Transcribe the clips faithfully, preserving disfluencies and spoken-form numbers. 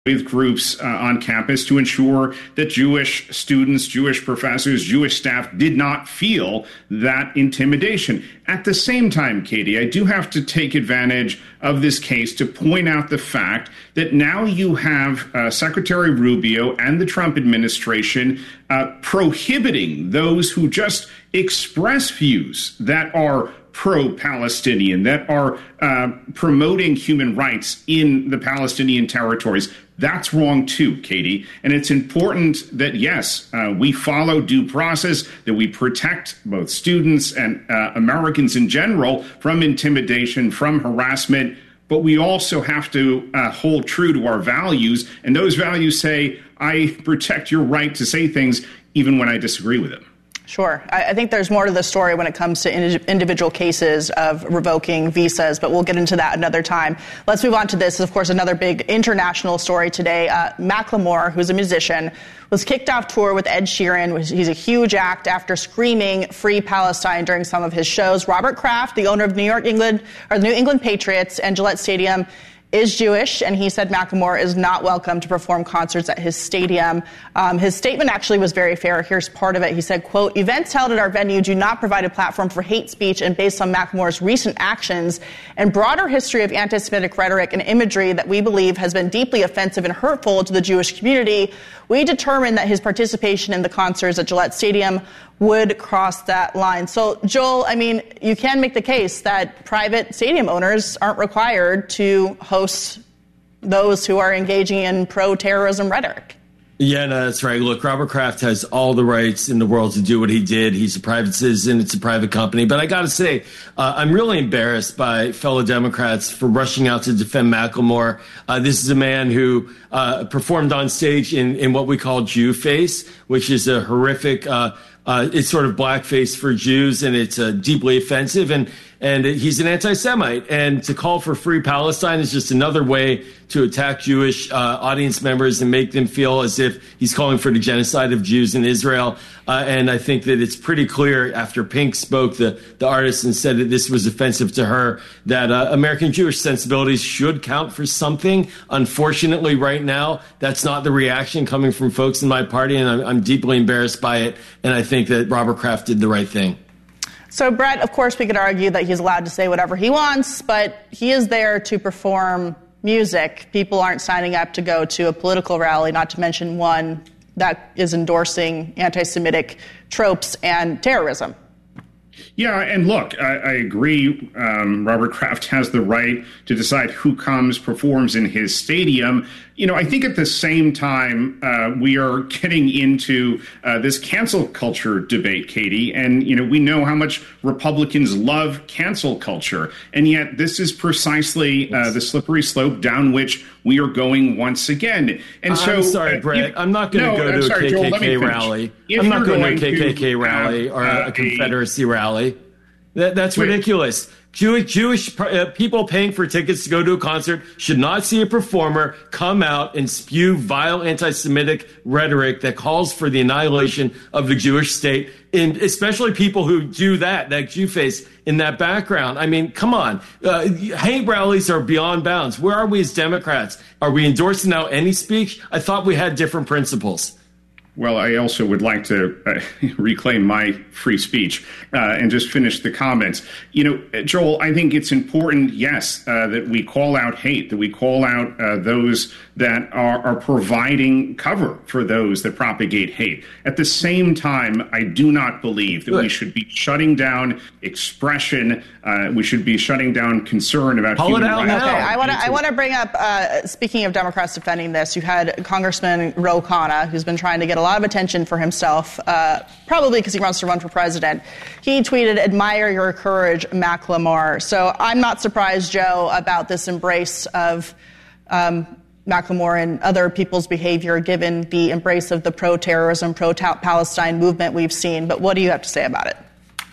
with groups uh, on campus to ensure that Jewish students, Jewish professors, Jewish staff did not feel that intimidation. At the same time, Katie, I do have to take advantage of this case to point out the fact that now you have uh, Secretary Rubio and the Trump administration uh, prohibiting those who just express views that are pro-Palestinian, that are uh, promoting human rights in the Palestinian territories. That's wrong too, Katie. And it's important that, yes, uh, we follow due process, that we protect both students and uh, Americans in general from intimidation, from harassment. But we also have to uh, hold true to our values. And those values say, I protect your right to say things even when I disagree with them. Sure. I think there's more to the story when it comes to individual cases of revoking visas, but we'll get into that another time. Let's move on to this. Of course, another big international story today. Uh, Macklemore, who's a musician, was kicked off tour with Ed Sheeran. He's a huge act after screaming "Free Palestine" during some of his shows. Robert Kraft, the owner of New York, England, or the New England Patriots and Gillette Stadium, is Jewish, and he said Macklemore is not welcome to perform concerts at his stadium. Um, his statement actually was very fair. Here's part of it. He said, quote, "Events held at our venue do not provide a platform for hate speech, and based on Macklemore's recent actions and broader history of anti-Semitic rhetoric and imagery that we believe has been deeply offensive and hurtful to the Jewish community, we determined that his participation in the concerts at Gillette Stadium would cross that line." So, Joel, I mean, you can make the case that private stadium owners aren't required to host those who are engaging in pro-terrorism rhetoric. Yeah, no, that's right. Look, Robert Kraft has all the rights in the world to do what he did. He's a private citizen. It's a private company. But I got to say, uh, I'm really embarrassed by fellow Democrats for rushing out to defend Macklemore. Uh, this is a man who uh, performed on stage in, in what we call Jew face, which is a horrific, uh, uh, it's sort of blackface for Jews, and it's uh, deeply offensive. And And he's an anti-Semite. And to call for free Palestine is just another way to attack Jewish uh, audience members and make them feel as if he's calling for the genocide of Jews in Israel. Uh, and I think that it's pretty clear after Pink spoke, the, the artist, and said that this was offensive to her, that uh, American Jewish sensibilities should count for something. Unfortunately, right now, that's not the reaction coming from folks in my party, and I'm, I'm deeply embarrassed by it. And I think that Robert Kraft did the right thing. So, Brett, of course, we could argue that he's allowed to say whatever he wants, but he is there to perform music. People aren't signing up to go to a political rally, not to mention one that is endorsing anti-Semitic tropes and terrorism. Yeah, and look, I, I agree. Um, Robert Kraft has the right to decide who comes, performs in his stadium. You know, I think at the same time, uh, we are getting into uh, this cancel culture debate, Katie. And, you know, we know how much Republicans love cancel culture. And yet this is precisely uh, the slippery slope down which we are going once again. And so, I'm sorry, uh, Brett. If, I'm not going to no, go I'm to sorry, a K K K Joel, rally. If I'm not going, going to a K K K to, rally or uh, a Confederacy a, rally. That, that's wait. ridiculous. Jewish, Jewish uh, people paying for tickets to go to a concert should not see a performer come out and spew vile anti-Semitic rhetoric that calls for the annihilation of the Jewish state, and especially people who do that, that Jew face in that background. I mean, come on. Uh, hate rallies are beyond bounds. Where are we as Democrats? Are we endorsing now any speech? I thought we had different principles. Well, I also would like to uh, reclaim my free speech uh, and just finish the comments. You know, Joel, I think it's important, yes, uh, that we call out hate, that we call out uh, those that are, are providing cover for those that propagate hate. At the same time, I do not believe that Good. we should be shutting down expression. Uh, we should be shutting down concern about Pull human it out rights. now. Okay, I want to I want to bring up, uh, speaking of Democrats defending this, you had Congressman Ro Khanna, who's been trying to get a lot of attention for himself, uh, probably because he wants to run for president. He tweeted, "Admire your courage, Macklemore." So I'm not surprised, Joe, about this embrace of um, Macklemore and other people's behavior, given the embrace of the pro-terrorism, pro-Palestine movement we've seen. But what do you have to say about it?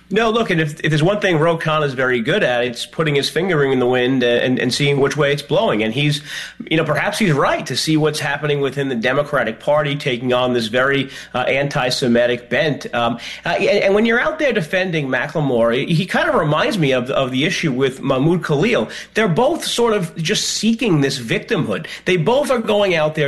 No, look, and if, if there's one thing Ro Khanna is very good at, it's putting his finger in the wind and, and seeing which way it's blowing. And he's, you know, perhaps he's right to see what's happening within the Democratic Party, taking on this very uh, anti-Semitic bent. Um, uh, and, and when you're out there defending Macklemore, he, he kind of reminds me of, of the issue with Mahmoud Khalil. They're both sort of just seeking this victimhood. They both are going out there